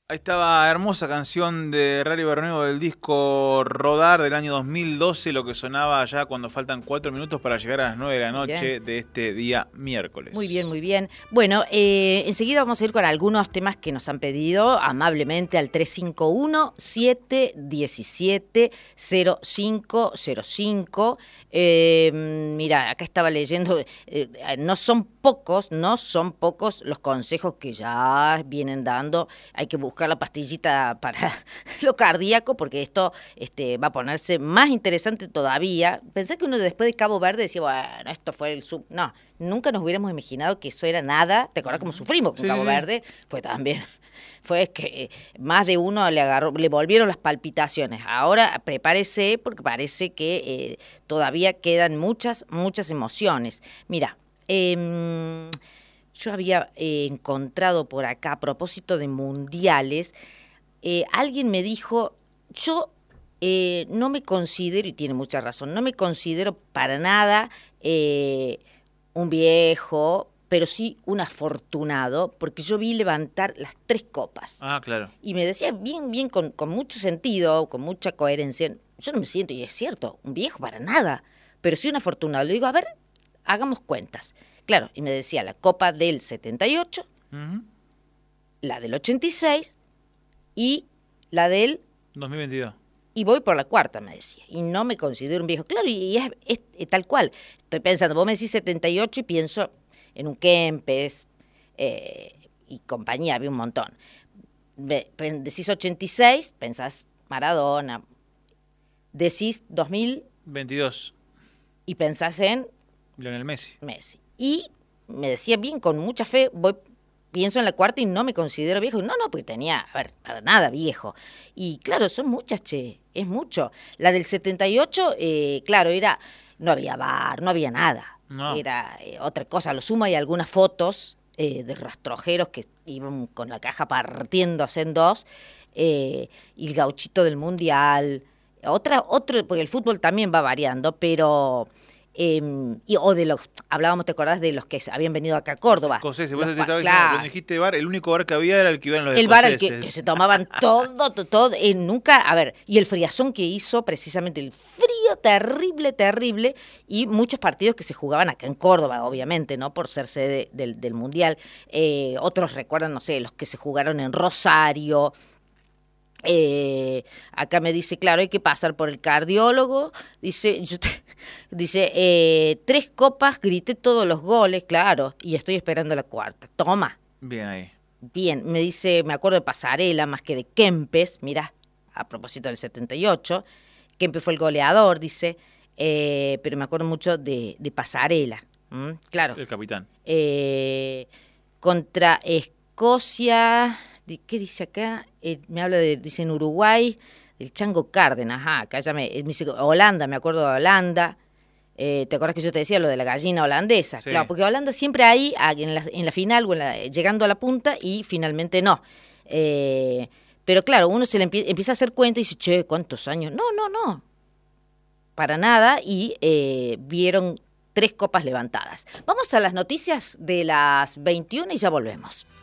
Ahí estaba hermosa canción de Rally Bermejo del disco Rodar del año 2012, lo que sonaba ya cuando faltan 4 minutos para llegar a las 9 de la Muy bien. noche de este día miércoles. Muy bien, muy bien. Bueno, enseguida vamos a ir con algunos temas que nos han pedido amablemente al 351-717-0505. Mira, acá estaba leyendo, no son pocos los consejos que ya vienen dando. Hay que buscar la pastillita para lo cardíaco porque esto va a ponerse más interesante todavía. Pensé que uno después de Cabo Verde decía, bueno, esto fue el sub... No, nunca nos hubiéramos imaginado que eso era nada. ¿Te acordás cómo sufrimos con Sí, Cabo sí, sí. Verde? Fue también, fue que más de uno le volvieron las palpitaciones. Ahora prepárese porque parece que todavía quedan muchas emociones. Mira, yo había encontrado por acá, a propósito de mundiales, alguien me dijo, yo no me considero, y tiene mucha razón, no me considero para nada un viejo, pero sí un afortunado, porque yo vi levantar las 3 copas. Ah, claro. Y me decía bien, con mucho sentido, con mucha coherencia, yo no me siento, y es cierto, un viejo para nada, pero sí un afortunado. Le digo, a ver, hagamos cuentas. Claro, y me decía la copa del 78, Ujú. la del 86 y la del... 2022. Y voy por la cuarta, me decía. Y no me considero un viejo. Claro, y es tal cual. Estoy pensando, vos me decís 78 y pienso en un Kempes y compañía, había un montón. Decís 86, pensás Maradona. Decís 2000 22. y pensás en Lionel Messi. Messi. Y me decía bien, con mucha fe, pienso en la cuarta y no me considero viejo. No, porque tenía, a ver, para nada viejo. Y claro, son muchas, che, es mucho. La del 78, claro, no había bar, no había nada. No. Era otra cosa. A lo sumo hay algunas fotos de rastrojeros que iban con la caja partiéndose en dos. Y el gauchito del mundial. Otro, porque el fútbol también va variando, pero... o de los, hablábamos, ¿te acordás? De los que habían venido acá a Córdoba. Escoceses. Los Vos te estaba diciendo, claro, cuando dijiste bar, el único bar que había era el que iban los el bar al que escoceses. se tomaban todo, nunca, a ver, y el friazón que hizo, precisamente el frío terrible, y muchos partidos que se jugaban acá en Córdoba, obviamente, ¿no? Por ser sede del Mundial. Otros recuerdan, no sé, los que se jugaron en Rosario. Acá me dice, claro, hay que pasar por el cardiólogo. Dice, dice 3 copas, grité todos los goles, claro, y estoy esperando la cuarta. Toma. Bien ahí. Bien, me dice, me acuerdo de Pasarela más que de Kempes, mirá, a propósito del 78. Kempes fue el goleador, dice, pero me acuerdo mucho de Pasarela. Claro. El capitán. Contra Escocia, ¿qué dice acá? Me habla dice en Uruguay, del Chango Cárdenas, acá ya me dice Holanda, me acuerdo de Holanda. ¿Te acuerdas que yo te decía lo de la gallina holandesa? Sí. Claro, porque Holanda siempre ahí, en la final, o llegando a la punta, y finalmente no. Pero claro, uno se le empieza a hacer cuenta y dice, che, ¿cuántos años? No, para nada, y vieron 3 copas levantadas. Vamos a las noticias de las 21 y ya volvemos.